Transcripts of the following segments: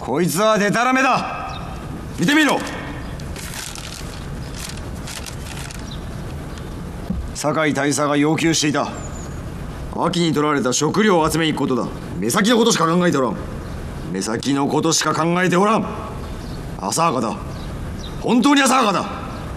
こいつはデタラメだ。見てみろ。酒井大佐が要求していた秋に取られた食料を集めに行くことだ。目先のことしか考えておらん。目先のことしか考えておらん。浅はかだ。本当に浅はかだ。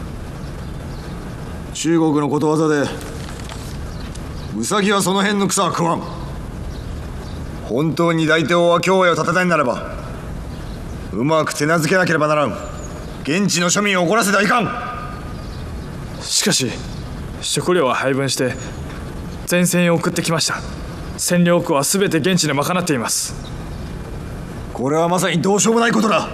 中国のことわざでウサギはその辺の草は食わん。本当に大東は京へを立てたいならばうまく手なずけなければならん。現地の庶民を怒らせてはいかん。 しかし食料は配分して前線へ送ってきました。占領区は全て現地で賄っています。 これはまさにどうしようもないことだ。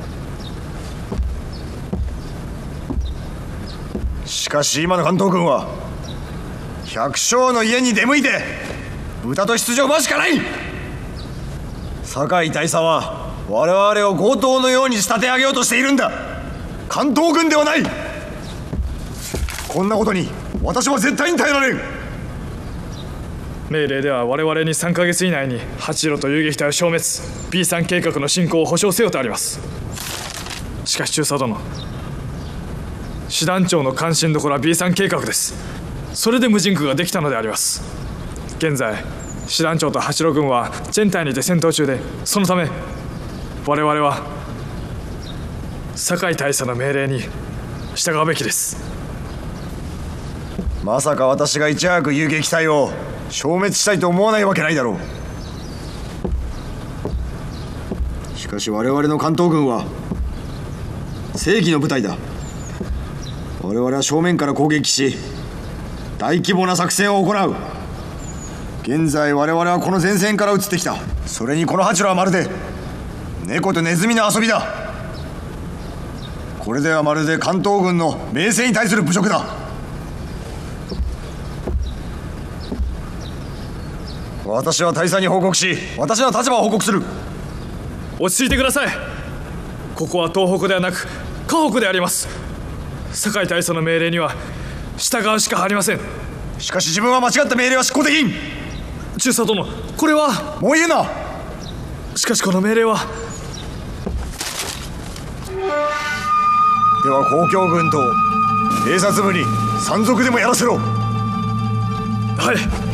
しかし今の関東軍は百姓の家に出向いて豚と羊を待つしかない。酒井大佐は我々を強盗のように仕立て上げようとしているんだ。関東軍ではない。こんなことに私は絶対に耐えられん。 命令では我々に3ヶ月以内に八路と遊撃隊を消滅、 B3 計画の進行を保証せよとあります。しかし中佐殿、師団長の関心どころは B3 計画です。それで無人区ができたのであります。現在師団長と八路軍は全隊にて戦闘中で、そのため我々は酒井大佐の命令に従うべきです。 まさか私がいち早く遊撃隊を消滅したいと思わないわけないだろう。しかし我々の関東軍は正義の部隊だ。我々は正面から攻撃し大規模な作戦を行う。現在我々はこの前線から移ってきた。それにこの八路はまるで猫とネズミの遊びだ。これではまるで関東軍の名声に対する侮辱だ。私は大佐に報告し私の立場を報告する。 落ち着いてください。ここは東北ではなく河北であります。酒井大佐の命令には従うしかありません。 しかし自分は間違った命令は執行できん。 中佐殿、これは。 もう言うな。 しかしこの命令は。 では交響軍と偵察部に山賊でもやらせろ。 はい。